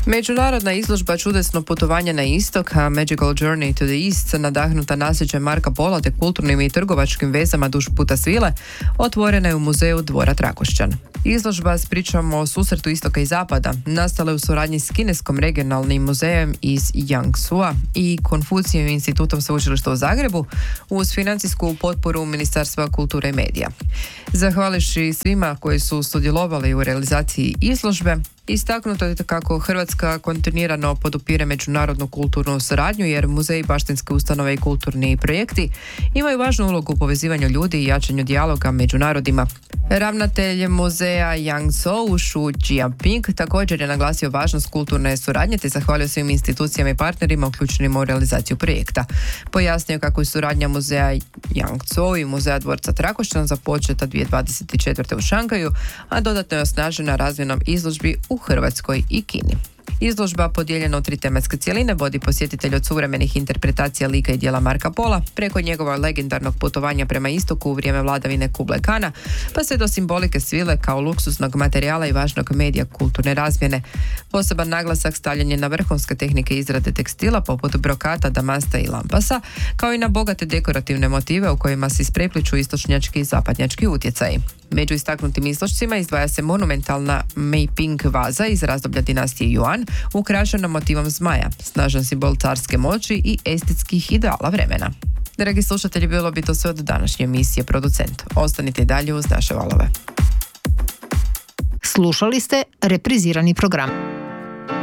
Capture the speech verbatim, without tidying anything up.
Međunarodna izložba Čudesno putovanje na istok, a Magical Journey to the East, nadahnuta nasljeđem Marka Pola te kulturnim i trgovačkim vezama duž puta svile, otvorena je u muzeju Dvora Trakošćan. Izložba s pričom o susretu istoka i zapada nastala je u suradnji s kineskom regionalnim muzejem iz Jiangsu i Konfucijevim institutom sveučilišta u Zagrebu uz financijsku potporu Ministarstva kulture i medija. Zahvališi svima koji su sudjelovali u realizaciji izložbe, istaknuto je kako Hrvatska kontinuirano podupire međunarodnu kulturnu suradnju jer muzeji, baštinske ustanove i kulturni projekti imaju važnu ulogu u povezivanju ljudi i jačanju dijaloga među narodima. Ravnatelj muzeja Jiangsu Shu Jiaping također je naglasio važnost kulturne suradnje te zahvalio svim institucijama i partnerima uključenima u realizaciju projekta. Pojasnio kako je suradnja muzeja Jiangsu i muzeja Dvorca Trakošćan započeta dvije tisuće dvadeset četvrte. u Šangaju, a dodatno je osnažena razmjenom izložbi u Hrvatskoj i Kini. Izložba, podijeljena u tri tematske cjeline, vodi posjetitelj od suvremenih interpretacija lika i djela Marka Pola, preko njegova legendarnog putovanja prema istoku u vrijeme vladavine Kublai Kana, pa sve do simbolike svile kao luksuznog materijala i važnog medija kulturne razmjene. Poseban naglasak stavljen je na vrhunske tehnike izrade tekstila poput brokata, damasta i lampasa, kao i na bogate dekorativne motive u kojima se isprepliču istočnjački i zapadnjački utjecaji. Među istaknutim izložcima izdvaja se monumentalna Mei Ping vaza iz razdoblja dinastije Yuan, ukrašena motivom zmaja, snažan simbol carske moći i estetskih ideala vremena. Dragi slušatelji, bilo bi to sve od današnje emisije Producent. Ostanite i dalje uz naše valove. Slušali ste reprizirani program.